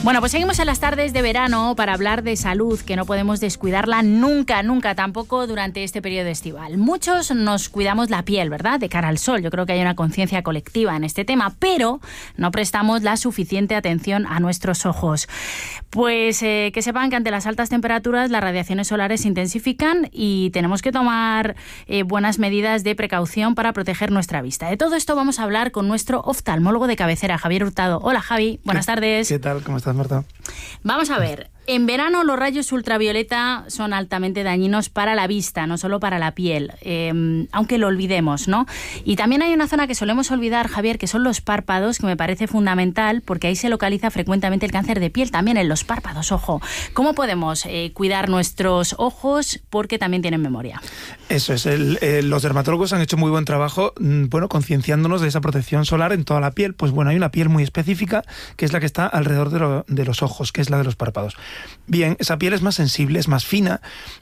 Bueno, pues seguimos en las tardes de verano para hablar de salud, que no podemos descuidarla nunca, tampoco durante este periodo estival. Muchos nos cuidamos la piel, ¿verdad?, de cara al sol. Yo creo que hay una conciencia colectiva en este tema, pero no prestamos la suficiente atención a nuestros ojos. Pues que sepan que ante las altas temperaturas las radiaciones solares se intensifican y tenemos que tomar buenas medidas de precaución para proteger nuestra vista. De todo esto vamos a hablar con nuestro oftalmólogo de cabecera, Javier Hurtado. Hola, Javi, buenas tardes. ¿Qué tal? ¿Cómo estás, Marta? Vamos a ver. En verano los rayos ultravioleta son altamente dañinos para la vista, no solo para la piel, aunque lo olvidemos, ¿no? Y también hay una zona que solemos olvidar, Javier, que son los párpados, que me parece fundamental porque ahí se localiza frecuentemente el cáncer de piel, también en los párpados, ojo. ¿Cómo podemos cuidar nuestros ojos? Porque también tienen memoria. Eso es, los dermatólogos han hecho muy buen trabajo, concienciándonos de esa protección solar en toda la piel. Pues bueno, hay una piel muy específica que es la que está alrededor de los ojos, que es la de los párpados. Bien, esa piel es más sensible, es más fina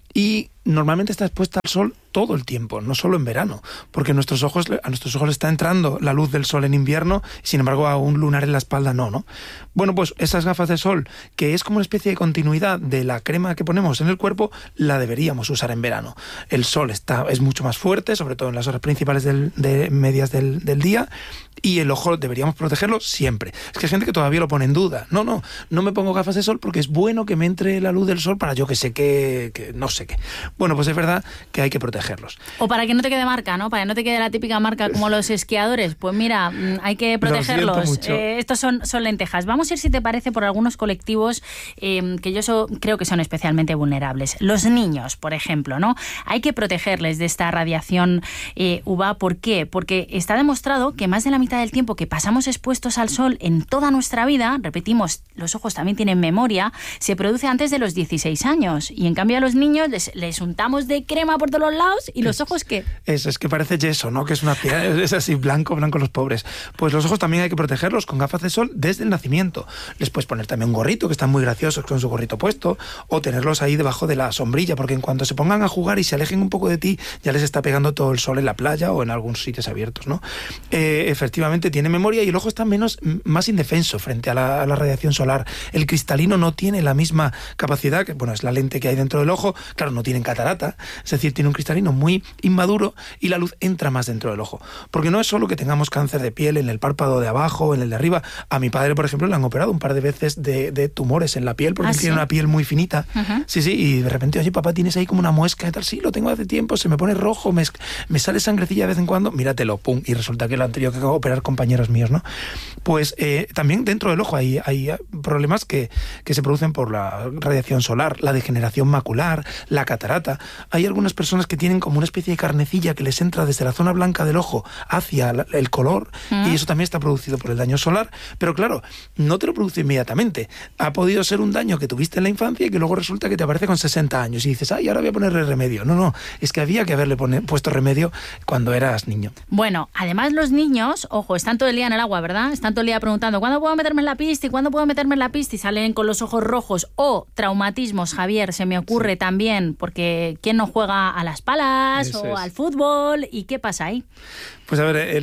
y normalmente está expuesta al sol todo el tiempo, no solo en verano, porque a nuestros ojos está entrando la luz del sol en invierno, y sin embargo a un lunar en la espalda no. Bueno, pues esas gafas de sol, que es como una especie de continuidad de la crema que ponemos en el cuerpo, la deberíamos usar en verano. El sol es mucho más fuerte, sobre todo en las horas principales medias del día, y el ojo deberíamos protegerlo siempre. Es que hay gente que todavía lo pone en duda. No me pongo gafas de sol porque es bueno que me entre la luz del sol para yo que sé que no sé qué. Bueno, pues es verdad que hay que protegerlos. O para que no te quede marca, ¿no? Para que no te quede la típica marca como los esquiadores. Pues mira, hay que protegerlos. Estos son lentejas. Vamos a ir, si te parece, por algunos colectivos que yo creo que son especialmente vulnerables. Los niños, por ejemplo, ¿no? Hay que protegerles de esta radiación UVA. ¿Por qué? Porque está demostrado que más de la mitad del tiempo que pasamos expuestos al sol en toda nuestra vida, repetimos, los ojos también tienen memoria, se produce antes de los 16 años. Y en cambio a los niños les untamos de crema por todos los lados y los ojos, ¿qué? Eso, es que parece yeso, ¿no? Que es una piel, es así, blanco los pobres. Pues los ojos también hay que protegerlos con gafas de sol desde el nacimiento. Les puedes poner también un gorrito, que están muy graciosos con su gorrito puesto, o tenerlos ahí debajo de la sombrilla, porque en cuanto se pongan a jugar y se alejen un poco de ti, ya les está pegando todo el sol en la playa o en algunos sitios abiertos, ¿no? Efectivamente tiene memoria y el ojo está más indefenso frente a la radiación solar. El cristalino no tiene la misma capacidad, que bueno, es la lente que hay dentro del ojo, claro, no tienen catarata, es decir, tiene un cristalino muy inmaduro y la luz entra más dentro del ojo. Porque no es solo que tengamos cáncer de piel en el párpado de abajo o en el de arriba. A mi padre, por ejemplo, le han operado un par de veces de tumores en la piel porque tiene una piel muy finita. Uh-huh. Sí, y de repente, oye, papá, tienes ahí como una muesca y tal. Sí, lo tengo hace tiempo, se me pone rojo, me sale sangrecilla de vez en cuando, míratelo, pum, y resulta que lo han tenido que operar compañeros míos, ¿no? Pues también dentro del ojo hay problemas que se producen por la radiación solar, la degeneración macular, la catarata. Hay algunas personas que tienen como una especie de carnecilla que les entra desde la zona blanca del ojo hacia el color, y eso también está producido por el daño solar, pero claro, no te lo produce inmediatamente. Ha podido ser un daño que tuviste en la infancia y que luego resulta que te aparece con 60 años y dices, ahora voy a ponerle remedio. No, es que había que haberle puesto remedio cuando eras niño. Bueno, además los niños, ojo, están todo el día en el agua, ¿verdad? Están todo el día preguntando, ¿cuándo puedo meterme en la pista? ¿Y cuándo puedo meterme en la pista? Y salen con los ojos rojos. O traumatismos, Javier, se me ocurre también, porque ¿quién no juega a las palas al fútbol? ¿Y qué pasa ahí? Pues a ver,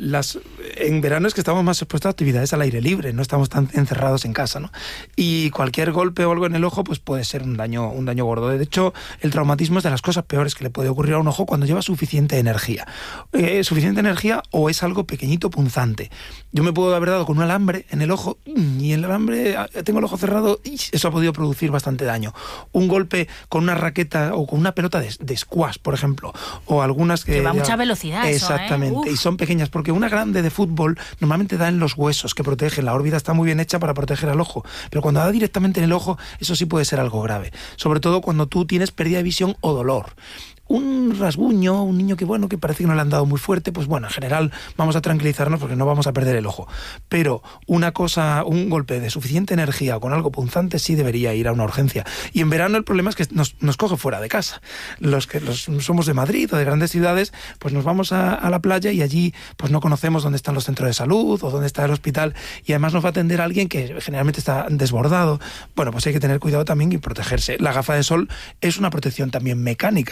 en verano es que estamos más expuestos a actividades al aire libre, no estamos tan encerrados en casa, ¿no? Y cualquier golpe o algo en el ojo pues puede ser un daño gordo. De hecho, el traumatismo es de las cosas peores que le puede ocurrir a un ojo cuando lleva suficiente energía. Suficiente energía o es algo pequeñito, punzante. Yo me puedo haber dado con un alambre en el ojo y el alambre, tengo el ojo cerrado, y eso ha podido producir bastante daño. Un golpe con una raqueta o con una pelota de squash, por ejemplo, o algunas que... Lleva mucha velocidad. Exactamente. Y son pequeñas, porque una grande de fútbol normalmente da en los huesos que protegen. La órbita está muy bien hecha para proteger al ojo, pero cuando da directamente en el ojo, eso sí puede ser algo grave. Sobre todo cuando tú tienes pérdida de visión o dolor. Un rasguño, un niño que parece que no le han dado muy fuerte, pues bueno, en general vamos a tranquilizarnos porque no vamos a perder el ojo. Pero un golpe de suficiente energía o con algo punzante sí debería ir a una urgencia. Y en verano el problema es que nos coge fuera de casa. Los que somos de Madrid o de grandes ciudades, pues nos vamos a la playa y allí pues no conocemos dónde están los centros de salud o dónde está el hospital, y además nos va a atender alguien que generalmente está desbordado. Bueno, pues hay que tener cuidado también y protegerse. La gafa de sol es una protección también mecánica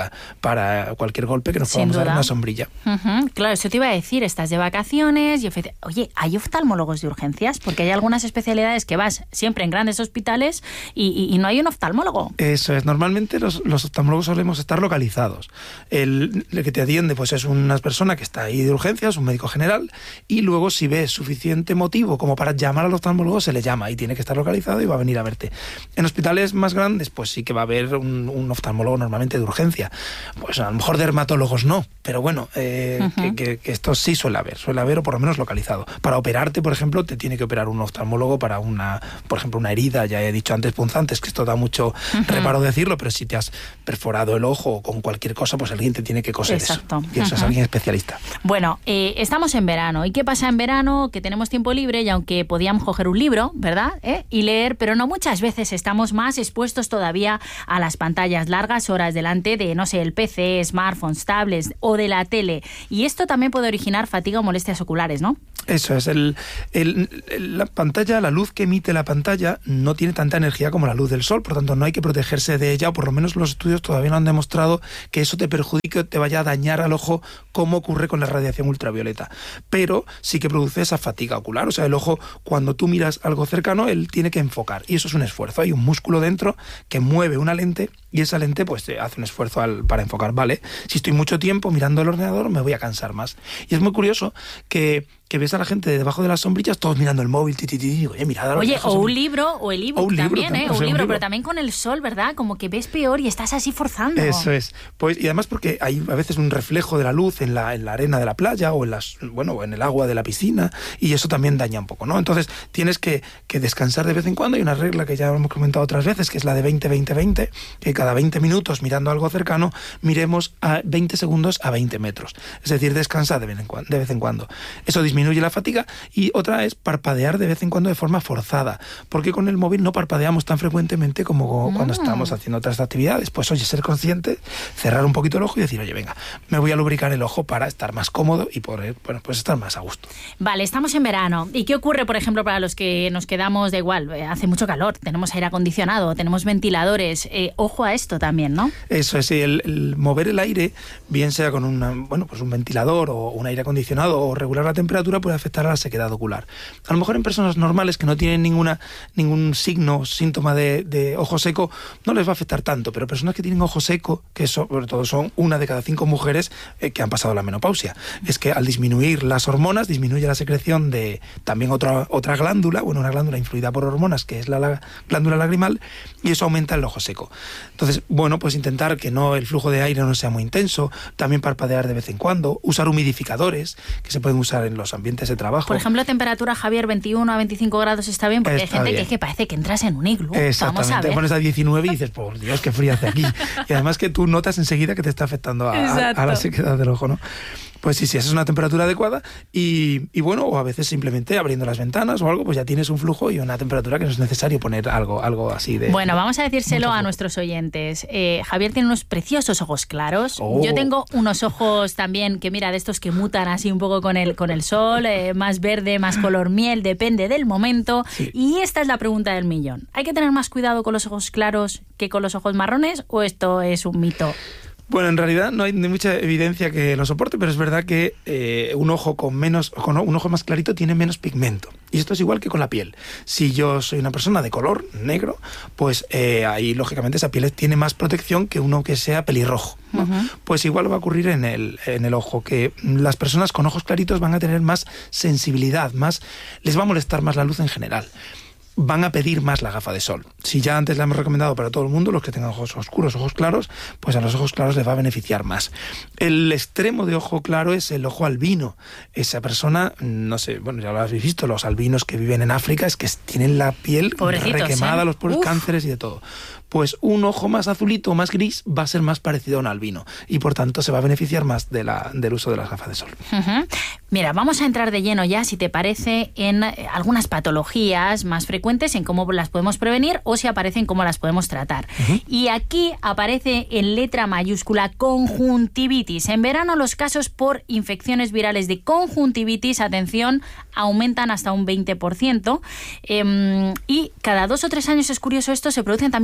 para cualquier golpe que nos podamos dar en una sombrilla. Claro, eso te iba a decir, estás de vacaciones y oye, ¿hay oftalmólogos de urgencias? Porque hay algunas especialidades que vas siempre en grandes hospitales y no hay un oftalmólogo. Eso es, normalmente los oftalmólogos solemos estar localizados. El que te atiende pues es una persona que está ahí de urgencias, un médico general, y luego si ves suficiente motivo como para llamar al oftalmólogo, se le llama y tiene que estar localizado y va a venir a verte. En hospitales más grandes pues sí que va a haber un oftalmólogo normalmente de urgencia. Pues a lo mejor dermatólogos no, pero bueno, que esto sí suele haber o por lo menos localizado. Para operarte, por ejemplo, te tiene que operar un oftalmólogo para por ejemplo, una herida, ya he dicho antes punzantes, que esto da mucho reparo decirlo, pero si te has perforado el ojo con cualquier cosa, pues alguien te tiene que coser. Exacto. Eso. Y eso es alguien especialista. Bueno, estamos en verano. ¿Y qué pasa en verano? Que tenemos tiempo libre y aunque podíamos coger un libro, ¿verdad? Y leer, pero no muchas veces estamos más expuestos todavía a las pantallas largas horas delante de, no sé, el PC, smartphones, tablets o de la tele. Y esto también puede originar fatiga o molestias oculares, ¿no? Eso es. La pantalla, la luz que emite la pantalla no tiene tanta energía como la luz del sol, por tanto no hay que protegerse de ella, o por lo menos los estudios todavía no han demostrado que eso te perjudique o te vaya a dañar al ojo como ocurre con la radiación ultravioleta. Pero sí que produce esa fatiga ocular, o sea, el ojo cuando tú miras algo cercano, él tiene que enfocar y eso es un esfuerzo. Hay un músculo dentro que mueve una lente y esa lente pues hace un esfuerzo para enfocar, ¿vale? Si estoy mucho tiempo mirando el ordenador me voy a cansar más. Y es muy curioso que ves a la gente debajo de las sombrillas todos mirando el móvil, mirad a los Oye, o un libro, o el ebook también, pero también con el sol, ¿verdad? Como que ves peor y estás así forzando. Eso es. Pues, y además porque hay a veces un reflejo de la luz en la arena de la playa o en el agua de la piscina y eso también daña un poco, ¿no? Entonces tienes que descansar de vez en cuando. Hay una regla que ya hemos comentado otras veces, que es la de 20-20-20, que cada 20 minutos mirando algo cercano, miremos a 20 segundos a 20 metros. Es decir, descansar de vez en cuando. Eso disminuye la fatiga. Y otra es parpadear de vez en cuando de forma forzada, porque con el móvil no parpadeamos tan frecuentemente como cuando estamos haciendo otras actividades. Pues oye, ser consciente, cerrar un poquito el ojo y decir, oye, venga, me voy a lubricar el ojo para estar más cómodo y poder, pues estar más a gusto. Vale, estamos en verano. ¿Y qué ocurre, por ejemplo, para los que nos quedamos de igual? Hace mucho calor, tenemos aire acondicionado, tenemos ventiladores. Ojo a esto también, ¿no? Eso es, el mover el aire, bien sea con un ventilador o un aire acondicionado o regular la temperatura, puede afectar a la sequedad ocular. A lo mejor en personas normales que no tienen ningún síntoma de ojo seco, no les va a afectar tanto, pero personas que tienen ojo seco, que sobre todo son 1 de cada 5 mujeres que han pasado la menopausia, es que al disminuir las hormonas, disminuye la secreción de también otra glándula, una glándula influida por hormonas, que es la glándula lagrimal, y eso aumenta el ojo seco. Entonces, pues intentar que el flujo de aire no sea muy intenso, también parpadear de vez en cuando, usar humidificadores, que se pueden usar en los ambientes de trabajo. Por ejemplo, temperatura, Javier, 21 a 25 grados está bien, porque hay gente que parece que entras en un iglú. Exactamente, vamos a ver. Te pones a 19 y dices, por Dios, qué frío hace aquí. Y además que tú notas enseguida que te está afectando a la sequedad del ojo, ¿no? Pues sí, esa es una temperatura adecuada o a veces simplemente abriendo las ventanas o algo, pues ya tienes un flujo y una temperatura que no es necesario poner algo así de... Bueno, vamos a decírselo a nuestros oyentes. Javier tiene unos preciosos ojos claros. Yo tengo unos ojos también que, mira, de estos que mutan así un poco con el sol, más verde, más color miel, depende del momento. Sí. Y esta es la pregunta del millón. ¿Hay que tener más cuidado con los ojos claros que con los ojos marrones o esto es un mito? Bueno, en realidad no hay mucha evidencia que lo soporte, pero es verdad que un ojo un ojo más clarito tiene menos pigmento. Y esto es igual que con la piel. Si yo soy una persona de color negro, pues ahí lógicamente esa piel tiene más protección que uno que sea pelirrojo, ¿no? Uh-huh. Pues igual va a ocurrir en el ojo, que las personas con ojos claritos van a tener más sensibilidad, les va a molestar más la luz en general. Van a pedir más la gafa de sol. Si ya antes la hemos recomendado para todo el mundo, los que tengan ojos oscuros, ojos claros, pues a los ojos claros les va a beneficiar más. El extremo de ojo claro es el ojo albino. Esa persona, no sé, ya lo habéis visto, los albinos que viven en África, es que tienen la piel requemada, los pobres cánceres y de todo. Pues un ojo más azulito o más gris va a ser más parecido a un albino y por tanto se va a beneficiar más del uso de las gafas de sol. Uh-huh. Mira, vamos a entrar de lleno ya, si te parece, en algunas patologías más frecuentes, en cómo las podemos prevenir o si aparecen, cómo las podemos tratar. Uh-huh. Y aquí aparece en letra mayúscula conjuntivitis. En verano los casos por infecciones virales de conjuntivitis, atención, aumentan hasta un 20%. Y cada 2 o 3 años, es curioso esto, se producen también brotes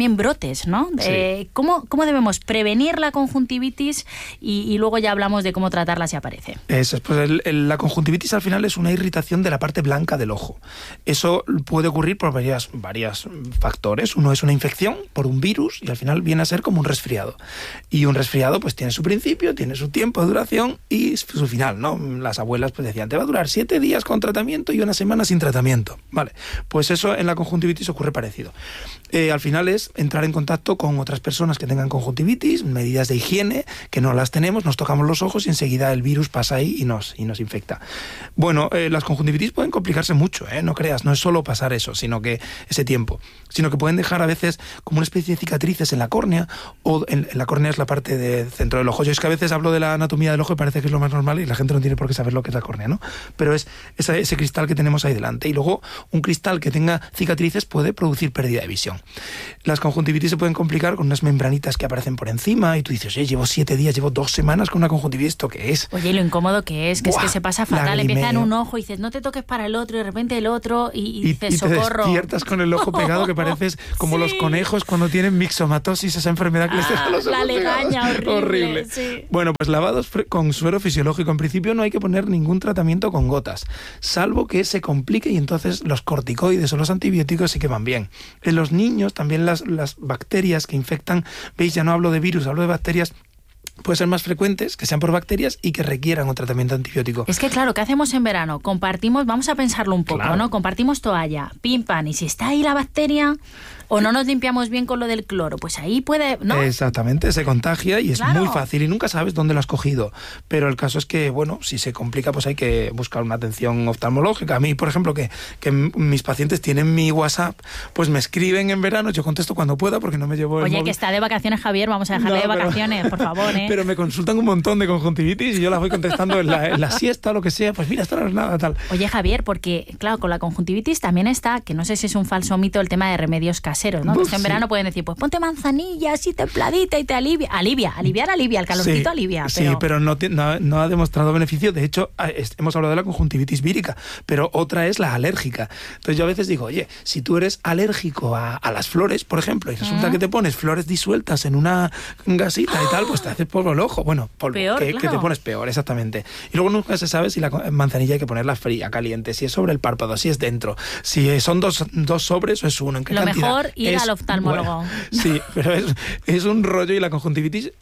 brotes, ¿no? Sí. ¿Cómo debemos prevenir la conjuntivitis y luego ya hablamos de cómo tratarla si aparece? Eso es, pues la conjuntivitis al final es una irritación de la parte blanca del ojo. Eso puede ocurrir por varios factores. Uno es una infección por un virus y al final viene a ser como un resfriado. Y un resfriado pues tiene su principio, tiene su tiempo de duración y su final, ¿no? Las abuelas pues decían, te va a durar 7 días con tratamiento y 1 semana sin tratamiento. Vale, pues eso en la conjuntivitis ocurre parecido. Al final es entrar en contacto con otras personas que tengan conjuntivitis, medidas de higiene, que no las tenemos, nos tocamos los ojos y enseguida el virus pasa ahí y nos infecta. Bueno, las conjuntivitis pueden complicarse mucho, no creas, no es solo pasar eso, sino que ese tiempo, sino que pueden dejar a veces como una especie de cicatrices en la córnea, o en la córnea es la parte del centro del ojo. Yo es que a veces hablo de la anatomía del ojo y parece que es lo más normal y la gente no tiene por qué saber lo que es la córnea, ¿no? Pero es ese cristal que tenemos ahí delante. Y luego un cristal que tenga cicatrices puede producir pérdida de visión. Las conjuntivitis se pueden complicar con unas membranitas que aparecen por encima y tú dices, llevo 7 días, llevo 2 semanas con una conjuntivitis, ¿esto qué es? Oye, y lo incómodo que es, es que se pasa fatal. Empieza en un ojo y dices, no te toques para el otro, y de repente el otro, y dices, socorro. Y te despiertas con el ojo pegado que pareces como los conejos cuando tienen mixomatosis, esa enfermedad que les deja los ojos la legaña, horrible. Sí. Bueno, pues lavados con suero fisiológico. En principio no hay que poner ningún tratamiento con gotas, salvo que se complique y entonces los corticoides o los antibióticos sí que van bien. En los niños también las bacterias que infectan, veis, ya no hablo de virus, hablo de bacterias, pueden ser más frecuentes, que sean por bacterias y que requieran un tratamiento antibiótico. Es que claro, ¿qué hacemos en verano? Compartimos, vamos a pensarlo un poco, claro, ¿no? Compartimos toalla, pim, pam, y si está ahí la bacteria o no nos limpiamos bien con lo del cloro, pues ahí puede, ¿no? Exactamente, se contagia y es claro, muy fácil y nunca sabes dónde lo has cogido. Pero el caso es que, bueno, si se complica, pues hay que buscar una atención oftalmológica. A mí, por ejemplo, que mis pacientes tienen mi WhatsApp, pues me escriben en verano, yo contesto cuando pueda porque no me llevo el móvil. móvil. Que está de vacaciones, Javier, vamos a dejarle de vacaciones, por favor, ¿eh? Pero me consultan un montón de conjuntivitis y yo las voy contestando en la siesta o lo que sea, pues mira, esto no es nada, tal. Oye, Javier, porque, claro, con la conjuntivitis también está, que no sé si es un falso mito, el tema de remedios caseros, ¿no? Pues en verano pueden decir, pues ponte manzanilla así templadita y te alivia. Aliviar, el calorcito alivia. Pero... Sí, pero no ha demostrado beneficio. De hecho, hemos hablado de la conjuntivitis vírica, pero otra es la alérgica. Entonces yo a veces digo, oye, si tú eres alérgico a las flores, por ejemplo, y resulta que te pones flores disueltas en una gasita y tal, pues te haces polvo el ojo. Bueno, polvo, peor, que te pones peor, exactamente. Y luego nunca se sabe si la manzanilla hay que ponerla fría, caliente, si es sobre el párpado, si es dentro, si son dos sobres o es uno, en qué cantidad. Lo mejor ir al oftalmólogo. Bueno, sí, pero es un rollo y la conjuntivitis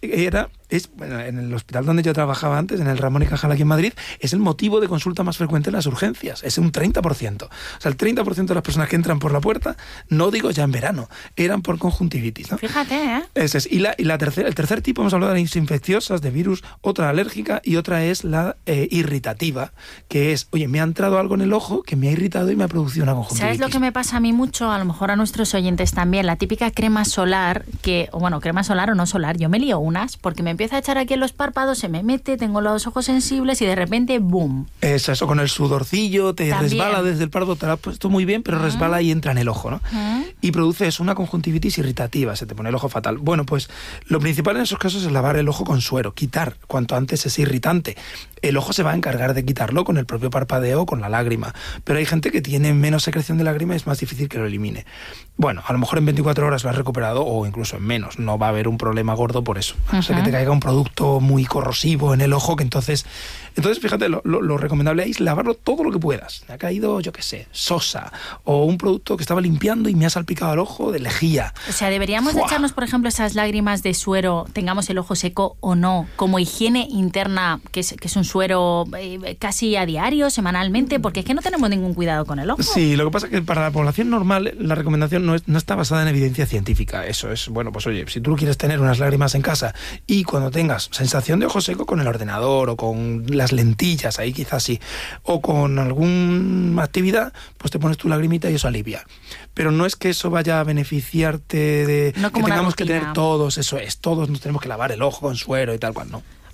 en el hospital donde yo trabajaba antes, en el Ramón y Cajal aquí en Madrid, es el motivo de consulta más frecuente en las urgencias. Es un 30%. O sea, el 30% de las personas que entran por la puerta, no digo ya en verano, eran por conjuntivitis, ¿no? Fíjate, ¿eh? Ese es. Y el tercer tipo, hemos hablado de las infecciosas, de virus, otra alérgica y otra es la irritativa, que es, oye, me ha entrado algo en el ojo que me ha irritado y me ha producido una conjuntivitis. ¿Sabes lo que me pasa a mí mucho? A lo mejor a nuestros oyentes también, la típica crema solar, crema solar o no solar, yo me lío unas, porque me empieza a echar aquí en los párpados, se me mete, tengo los ojos sensibles y de repente, ¡boom! Eso, con el sudorcillo, te resbala desde el párpado, te lo has puesto muy bien, pero resbala y entra en el ojo, ¿no? Y produce una conjuntivitis irritativa, se te pone el ojo fatal. Bueno, pues lo principal en esos casos es lavar el ojo con suero, quitar cuanto antes ese irritante. El ojo se va a encargar de quitarlo con el propio parpadeo o con la lágrima, pero hay gente que tiene menos secreción de lágrima y es más difícil que lo elimine. Bueno, a lo mejor en 24 horas lo has recuperado o incluso en menos, no va a haber un problema gordo por eso. O sea, que te caiga un producto muy corrosivo en el ojo, que entonces fíjate, lo recomendable es lavarlo todo lo que puedas. Me ha caído, yo qué sé, sosa o un producto que estaba limpiando y me ha salpicado el ojo de lejía. O sea, deberíamos de echarnos, por ejemplo, esas lágrimas de suero, tengamos el ojo seco o no, como higiene interna, que es un suero casi a diario, semanalmente, porque es que no tenemos ningún cuidado con el ojo. Sí, lo que pasa es que para la población normal la recomendación no está basada en evidencia científica. Eso es, bueno, pues oye, si tú quieres tener unas lágrimas en casa y cuando tengas sensación de ojo seco con el ordenador o con las lentillas, ahí quizás sí, o con alguna actividad, pues te pones tu lagrimita y eso alivia. Pero no es que eso vaya a beneficiarte de no que tengamos que tener todos nos tenemos que lavar el ojo con suero y tal cual, no.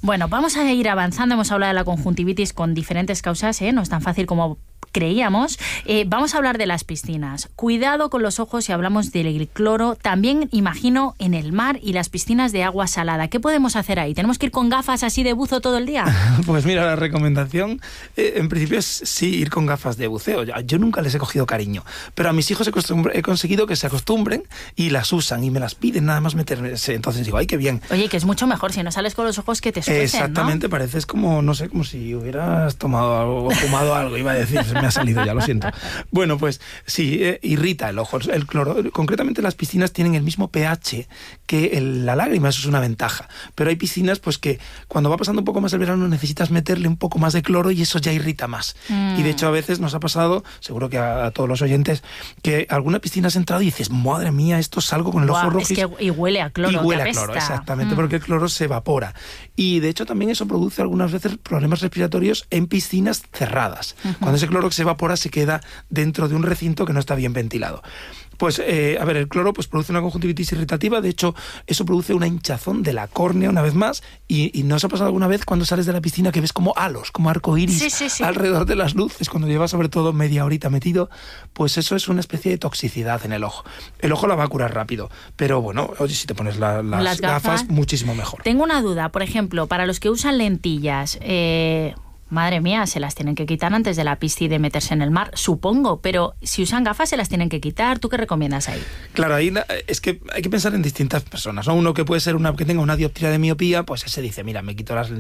Bueno, vamos a ir avanzando. Hemos hablado de la conjuntivitis con diferentes causas, no es tan fácil como creíamos. Vamos a hablar de las piscinas. Cuidado con los ojos si hablamos del cloro. También imagino en el mar y las piscinas de agua salada. ¿Qué podemos hacer ahí? ¿Tenemos que ir con gafas así de buzo todo el día? Pues mira, la recomendación en principio es sí ir con gafas de buceo. Yo nunca les he cogido cariño, pero a mis hijos he conseguido que se acostumbren y las usan y me las piden nada más meterse. Entonces digo, ¡ay, qué bien! Oye, que es mucho mejor si no sales con los ojos que te suelten, exactamente, ¿no? Pareces como, no sé, como si hubieras tomado algo o fumado algo, iba a decir, se me ha salido ya, lo siento. Bueno, pues sí, irrita el ojo. El cloro, concretamente las piscinas tienen el mismo pH que la lágrima, eso es una ventaja. Pero hay piscinas pues que cuando va pasando un poco más el verano necesitas meterle un poco más de cloro y eso ya irrita más. Y de hecho a veces nos ha pasado, seguro que a todos los oyentes, que alguna piscina has entrado y dices, madre mía, esto salgo con el ojo rojo. Es que y huele a cloro. Y huele a cloro, exactamente, porque el cloro se evapora. Y de hecho también eso produce algunas veces problemas respiratorios en piscinas cerradas. Cuando ese cloro que se evapora se queda dentro de un recinto que no está bien ventilado. Pues, a ver, el cloro pues produce una conjuntivitis irritativa, de hecho, eso produce una hinchazón de la córnea una vez más, y ¿no os ha pasado alguna vez cuando sales de la piscina que ves como halos, como arcoíris sí. alrededor de las luces, cuando llevas sobre todo media horita metido? Pues eso es una especie de toxicidad en el ojo. El ojo la va a curar rápido, pero bueno, oye, si te pones las gafas, muchísimo mejor. Tengo una duda, por ejemplo, para los que usan lentillas, madre mía, se las tienen que quitar antes de la piscina y de meterse en el mar, supongo, pero si usan gafas se las tienen que quitar. ¿Tú qué recomiendas ahí? Claro, ahí es que hay que pensar en distintas personas, ¿no? Uno que puede ser que tenga una dioptría de miopía, pues ese dice, mira, me quito las